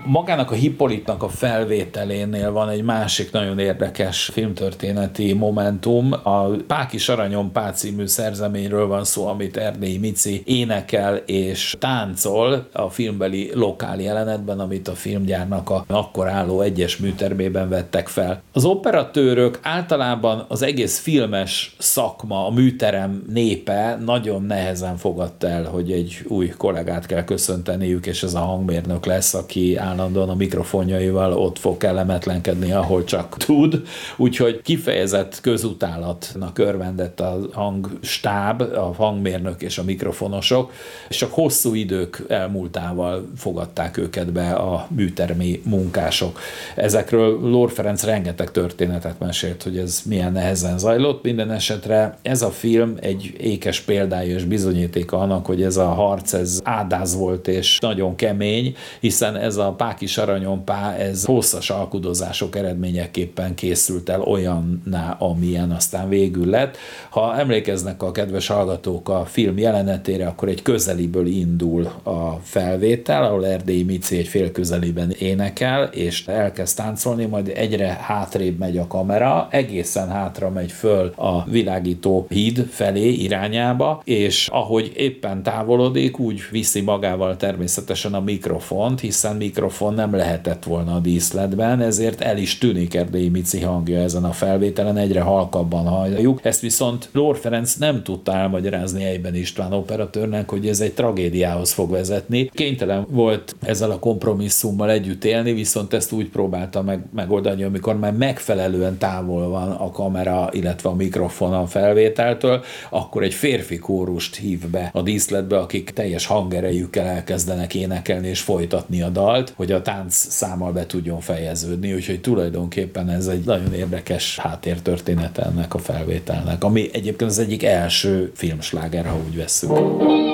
Magának a Hippolytnak a felvételénél van egy másik nagyon érdekes filmtörténeti momentum. A Páki Saranyon Pá című szerzeményről van szó, amit Erdélyi Mici énekel és táncol a filmbeli lokál jelenetben, amit a filmgyárnak a akkor álló egyes műtermében vettek fel. Az operatőrök általában az egész filmes szakma, a műterem népe nagyon nehezen fogadta el, hogy egy új kollégát kell köszönteniük, és ez a hangmérnök lesz, aki állandóan a mikrofonjaival ott fog kellemetlenkedni, ahol csak tud. Úgyhogy kifejezett közutálatnak örvendett a hangstáb, a hangmérnök és a mikrofonosok, és csak hosszú idők elmúltával fogadták őket be a műtermi munkások. Ezekről Lór Ferenc rengeteg történetet mesélt, hogy ez milyen nehezen zajlott. Minden esetre ez a film egy ékes példája és bizonyítéka annak, hogy ez a harc, ez ádáz volt és nagyon kemény, hiszen ez a Páki Saranyon Pá, ez hosszas alkudozások eredményeképpen készült el olyanná, amilyen aztán végül lett. Ha emlékeznek a kedves hallgatók a film jelenetére, akkor egy közeliből indul a felvétel, ahol Erdélyi Mici egy félközeliben énekel, és elkezd táncolni, majd egyre hátrébb megy a kamera, egészen hátra megy föl a világító híd felé irányába, és ahogy éppen távolodik, úgy viszi magával természetesen a mikrofont, hiszen mikrofon nem lehetett volna a díszletben, ezért el is tűnik Erdélyi Mici hangja ezen a felvételen, egyre halkabban halljuk. Ezt viszont Lór Ferenc nem tudta elmagyarázni Eyben István operatőrnek, hogy ez egy tragédiához fog vezetni. Kénytelen volt ezzel a kompromisszummal együtt élni, viszont ezt úgy próbálta megoldani, amikor már megfelelően távol van a kamera, illetve a mikrofon a felvételtől, akkor egy férfi kórust hív be a díszletbe, akik teljes hangerejükkel elkezdenek énekelni és folytatni a dalt, hogy a tánc számmal be tudjon fejeződni, úgyhogy tulajdonképpen ez egy nagyon érdekes háttértörténete ennek a felvételnek, ami egyébként az egyik első filmsláger, ha úgy vesszük.